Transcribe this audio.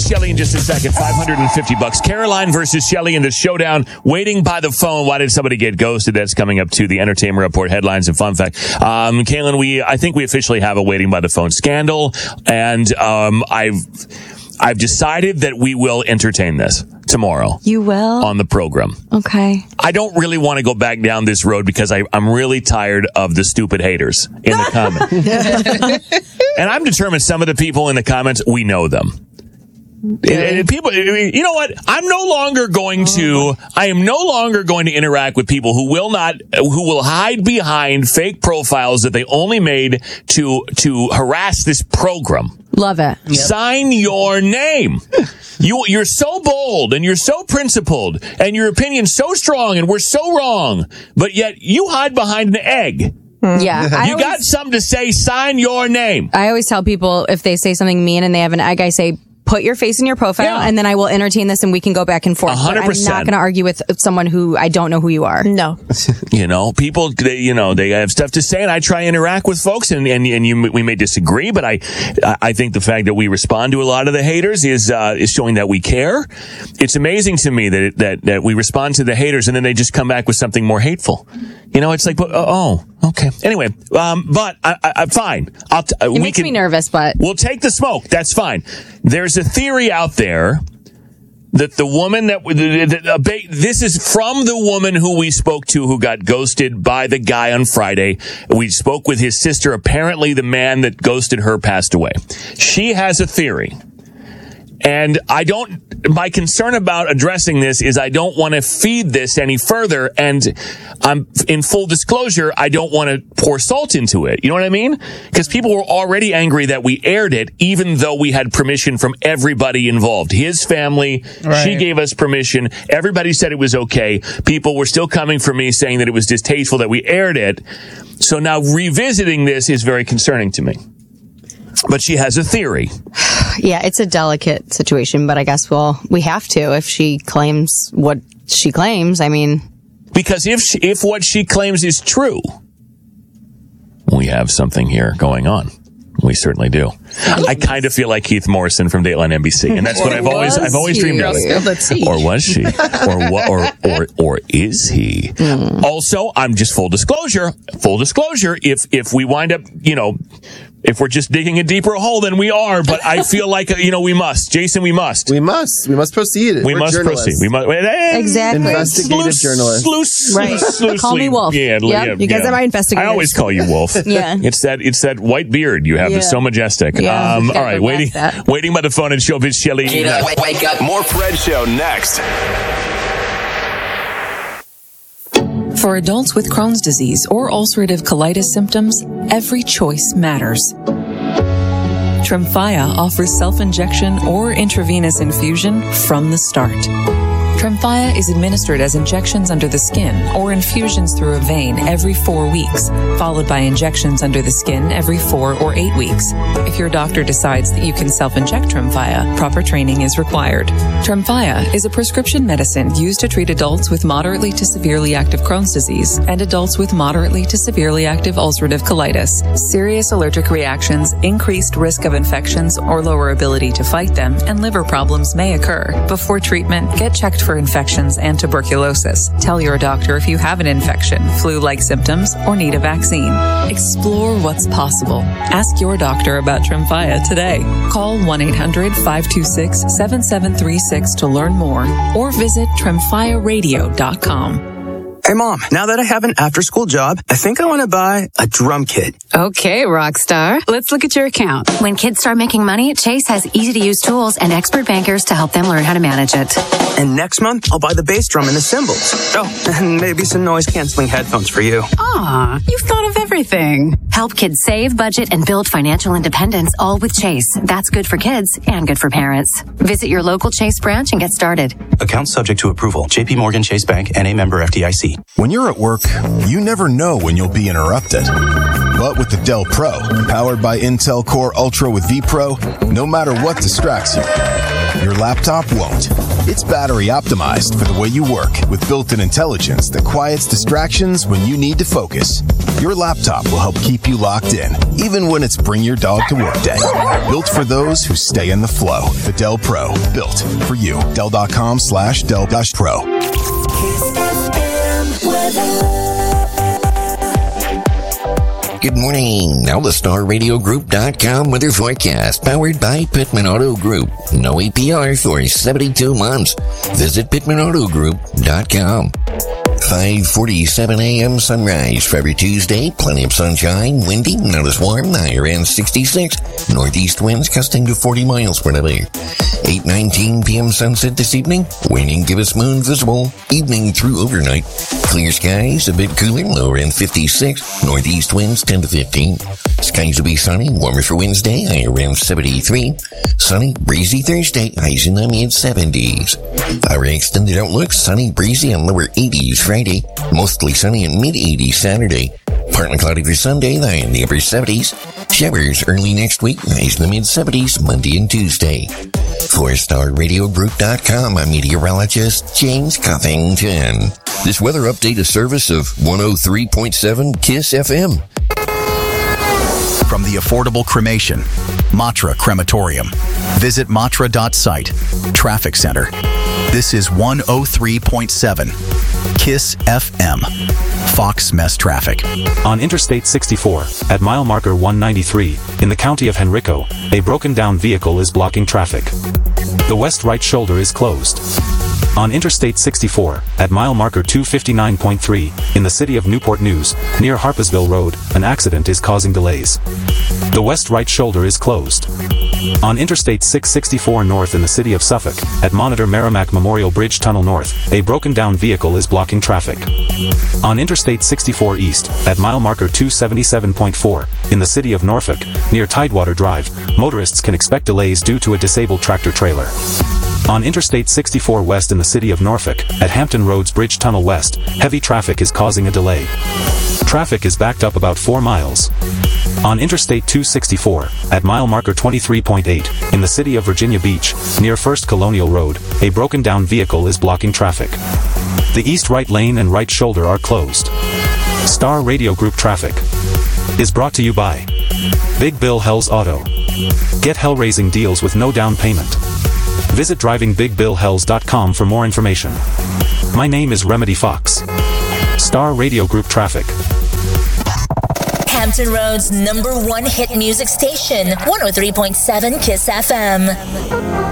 Shelly in just a second. $550. Caroline versus Shelly in the showdown. Waiting by the phone. Why did somebody get ghosted? That's coming up to the Entertainment Report headlines and fun fact. Kaylin, I think we officially have a waiting by the phone scandal, and I've decided that we will entertain this tomorrow. You will? On the program. Okay. I don't really want to go back down this road because I'm really tired of the stupid haters in the comments. And I'm determined some of the people in the comments, we know them. And people, you know what? I am no longer going to interact with people who will hide behind fake profiles that they only made to harass this program. Love it. Yep. Sign your name. You're so bold and you're so principled and your opinion's so strong and we're so wrong, but yet you hide behind an egg. Yeah. You got something to say, sign your name. I always tell people if they say something mean and they have an egg, I say, put your face in your profile, and then I will entertain this, and we can go back and forth. 100%. I'm not going to argue with someone who I don't know who you are. No. People, they have stuff to say, and I try to interact with folks, and we may disagree, but I think the fact that we respond to a lot of the haters is showing that we care. It's amazing to me that we respond to the haters, and then they just come back with something more hateful. It's like, okay. Anyway, but I'm fine. It makes me nervous, but we'll take the smoke. That's fine. There's a theory out there that the woman this is from the woman who we spoke to who got ghosted by the guy on Friday. We spoke with his sister. Apparently the man that ghosted her passed away. She has a theory. And my concern about addressing this is I don't want to feed this any further. And I'm in full disclosure, I don't want to pour salt into it. You know what I mean? Because people were already angry that we aired it, even though we had permission from everybody involved. His family, right. She gave us permission. Everybody said it was okay. People were still coming for me saying that it was distasteful that we aired it. So now revisiting this is very concerning to me. But she has a theory. Yeah, it's a delicate situation, but I guess, we have to if she claims what she claims. I mean, because if what she claims is true, we have something here going on. We certainly do. I kind of feel like Keith Morrison from Dateline NBC, and that's what I've always dreamed of. Or was she? Or is he? Also, I'm just full disclosure. If we wind up, if we're just digging a deeper hole than we are, but I feel like, we must. Jason, we must. We must proceed. We must proceed. We must. Exactly. Investigative journalist. Right. Call me Wolf. Yeah, you guys are my investigators. I always call you Wolf. Yeah. It's that white beard you have is so majestic. Yeah, all right, waiting by the phone and Showbiz Shelly. Wake up. More Fred Show next. For adults with Crohn's disease or ulcerative colitis symptoms, every choice matters. Tremfya offers self-injection or intravenous infusion from the start. Tremfya is administered as injections under the skin or infusions through a vein every 4 weeks, followed by injections under the skin every 4 or 8 weeks. If your doctor decides that you can self-inject Tremfya, proper training is required. Tremfya is a prescription medicine used to treat adults with moderately to severely active Crohn's disease and adults with moderately to severely active ulcerative colitis. Serious allergic reactions, increased risk of infections or lower ability to fight them, and liver problems may occur. Before treatment, get checked for infections and tuberculosis. Tell your doctor if you have an infection, flu-like symptoms, or need a vaccine. Explore what's possible. Ask your doctor about Tremfya today. Call 1-800-526-7736 to learn more or visit tremfyaradio.com. Hey, Mom, now that I have an after-school job, I think I want to buy a drum kit. Okay, Rockstar. Let's look at your account. When kids start making money, Chase has easy-to-use tools and expert bankers to help them learn how to manage it. And next month, I'll buy the bass drum and the cymbals. Oh, and maybe some noise-canceling headphones for you. Aw, you've thought of everything. Help kids save, budget, and build financial independence, all with Chase. That's good for kids and good for parents. Visit your local Chase branch and get started. Account subject to approval. JP Morgan Chase Bank, N.A. member FDIC. When you're at work, you never know when you'll be interrupted. But with the Dell Pro, powered by Intel Core Ultra with vPro, no matter what distracts you, your laptop won't. It's battery optimized for the way you work with built-in intelligence that quiets distractions when you need to focus. Your laptop will help keep you locked in, even when it's bring your dog to work day. Built for those who stay in the flow. The Dell Pro. Built for you. Dell.com/Dell-Pro. Good morning. Now the StarRadioGroup.com weather forecast, powered by Pittman Auto Group. No APR for 72 months. Visit PittmanAutoGroup.com. 5:47 a.m. sunrise for every Tuesday. Plenty of sunshine, windy, not as warm. High around 66. Northeast winds gusting to 40 miles per hour. 8:19 p.m. sunset this evening. Waning gibbous moon visible. Evening through overnight. Clear skies, a bit cooler, low around 56. Northeast winds 10 to 15. Skies will be sunny, warmer for Wednesday, high around 73. Sunny, breezy Thursday, highs in the mid-70s. Our extended outlook, sunny, breezy, and lower 80s Friday. Mostly sunny and mid-80s Saturday. Partly cloudy for Sunday, high in the upper 70s. Showers early next week, highs in the mid-70s Monday and Tuesday. For StarRadioGroup.com, I'm meteorologist James Covington. This weather update is service of 103.7 KISS FM. From the affordable cremation, Matra Crematorium. Visit matra.site. Traffic Center. This is 103.7 KISS FM. Fox Mess Traffic. On Interstate 64, at mile marker 193, in the county of Henrico, a broken down vehicle is blocking traffic. The west right shoulder is closed. On Interstate 64, at mile marker 259.3, in the city of Newport News, near Harpsville Road, an accident is causing delays. The west right shoulder is closed. On Interstate 664 north in the city of Suffolk, at Monitor Merrimack Memorial Bridge Tunnel North, a broken down vehicle is blocking traffic. On Interstate 64 east, at mile marker 277.4, in the city of Norfolk, near Tidewater Drive, motorists can expect delays due to a disabled tractor trailer. On Interstate 64 west in the city of Norfolk, at Hampton Roads Bridge Tunnel West, heavy traffic is causing a delay. Traffic is backed up about 4 miles. On Interstate 264, at mile marker 23.8, in the city of Virginia Beach, near First Colonial Road, a broken down vehicle is blocking traffic. The east right lane and right shoulder are closed. Star Radio Group Traffic is brought to you by Big Bill Hells Auto. Get hell-raising deals with no down payment. Visit drivingbigbillhells.com for more information. My name is Remedy Fox. Star Radio Group Traffic. Hampton Roads #1 hit music station, 103.7 KISS FM.